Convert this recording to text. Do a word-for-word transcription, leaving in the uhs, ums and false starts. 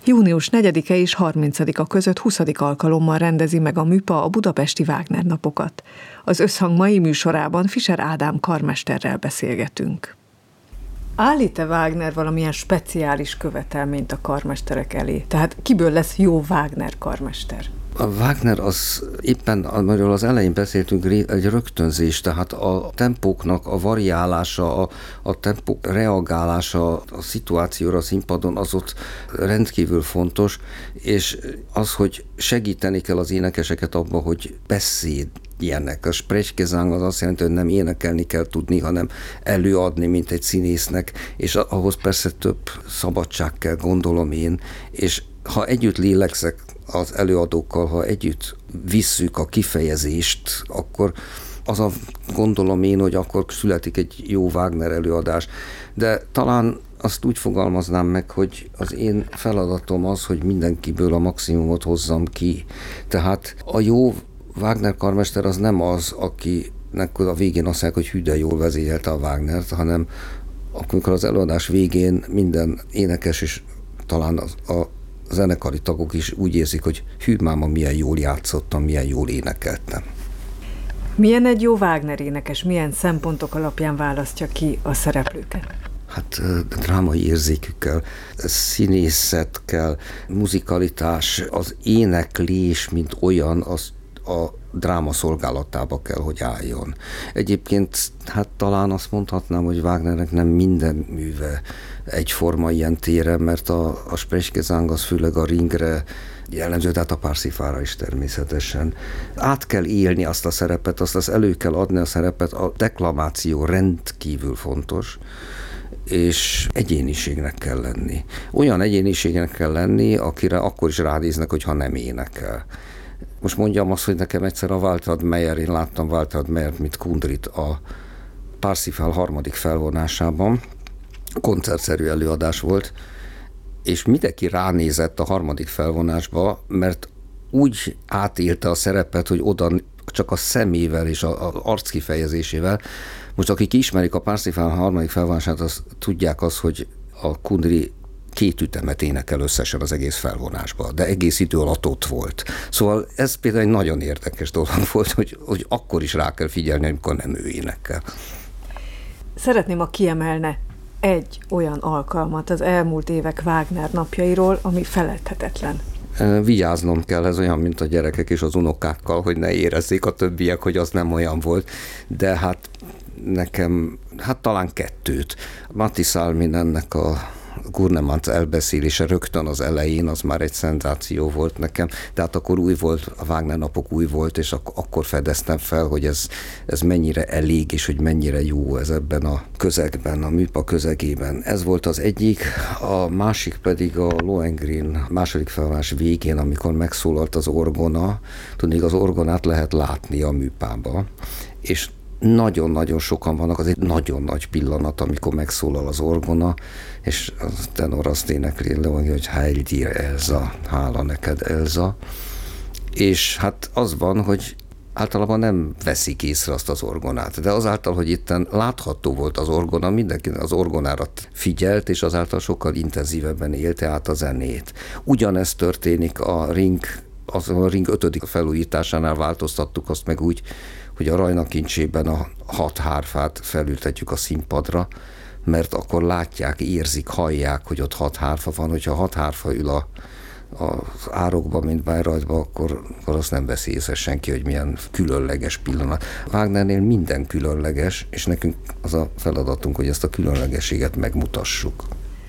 június negyedike és harmincadika között huszadik alkalommal rendezi meg a MÜPA a budapesti Wagner napokat. Az Összhang mai műsorában Fischer Ádám karmesterrel beszélgetünk. Állít-e Wagner valamilyen speciális követelményt a karmesterek elé? Tehát kiből lesz jó Wagner karmester? A Wagner az éppen, amiről az elején beszéltünk, egy rögtönzés, tehát a tempóknak a variálása, a, a tempók reagálása a szituációra a színpadon az ott rendkívül fontos, és az, hogy segíteni kell az énekeseket abban, hogy beszéljenek. A Sprechgesang az azt jelenti, hogy nem énekelni kell tudni, hanem előadni, mint egy színésznek, és ahhoz persze több szabadság kell, gondolom én, és ha együtt lélegzek az előadókkal, ha együtt visszük a kifejezést, akkor az a gondolom én, hogy akkor születik egy jó Wagner előadás. De talán azt úgy fogalmaznám meg, hogy az én feladatom az, hogy mindenkiből a maximumot hozzam ki. Tehát a jó Wagner karmester az nem az, akinek a végén azt mondják, hogy hű, de jól vezényelte a Wagnert, hanem amikor az előadás végén minden énekes és talán az, a a zenekari tagok is úgy érzik, hogy hű, máma, milyen jól játszottam, milyen jól énekeltem. Milyen egy jó Wagner énekes? Milyen szempontok alapján választja ki a szereplőket? Hát drámai érzékükkel, színészet kell, muzikalitás, az éneklés, mint olyan, az a dráma szolgálatába kell, hogy álljon. Egyébként hát talán azt mondhatnám, hogy Wagnernek nem minden műve egyforma ilyen téren, mert a, a Sprechgesang az főleg a Ringre jellemző, tehát a Parsifalra is természetesen. Át kell élni azt a szerepet, azt az elő kell adni a szerepet, a deklamáció rendkívül fontos, és egyéniségnek kell lenni. Olyan egyéniségnek kell lenni, akire akkor is ránéznek, hogyha nem énekel. Most mondjam azt, hogy nekem egyszer a Waltraud Meyer, én láttam Waltraud Meyert, mint Kundrit a Parsifal harmadik felvonásában, koncertszerű előadás volt, és mindenki ránézett a harmadik felvonásba, mert úgy átélte a szerepet, hogy oda csak a szemével és az arckifejezésével. Most akik ismerik a Parsifal harmadik felvonását, az tudják azt, hogy a Kundry két ütemet énekel összesen az egész felvonásban, de egész idő alatt ott volt. Szóval ez például egy nagyon érdekes dolog volt, hogy, hogy akkor is rá kell figyelni, amikor nem ő énekel. Szeretném, ha kiemelne egy olyan alkalmat az elmúlt évek Wagner napjairól, ami feledhetetlen. Vigyáznom kell, ez olyan, mint a gyerekek és az unokákkal, hogy ne érezzék a többiek, hogy az nem olyan volt, de hát nekem, hát talán kettőt. Matti Salminennek a Gurnemann elbeszélése rögtön az elején, az már egy szenzáció volt nekem, tehát akkor új volt, a Wagner napok új volt, és ak- akkor fedeztem fel, hogy ez, ez mennyire elég, és hogy mennyire jó ez ebben a közegben, a MÜPA közegében. Ez volt az egyik, a másik pedig a Lohengrin második felvonás végén, amikor megszólalt az orgona, tudnék, az orgonát lehet látni a MÜPába, és nagyon-nagyon sokan vannak, az egy nagyon nagy pillanat, amikor megszólal az orgona, és a tenor azt énekli, hogy Heil dir Elsa, hála neked Elsa, és hát az van, hogy általában nem veszik észre azt az orgonát, de azáltal, hogy itten látható volt az orgona, mindenki az orgonára figyelt, és azáltal sokkal intenzívebben élte át a zenét. Ugyanez történik a Ring, az a Ring ötödik felújításánál változtattuk azt meg úgy, hogy a Rajna kincsében a hat hárfát felültetjük a színpadra, mert akkor látják, érzik, hallják, hogy ott hat hárfa van, hogyha hat hárfa ül a, az árokba, mint Bayreuthba, akkor, akkor azt nem veszi észre senki, hogy milyen különleges pillanat. Wagnernél minden különleges, és nekünk az a feladatunk, hogy ezt a különlegességet megmutassuk.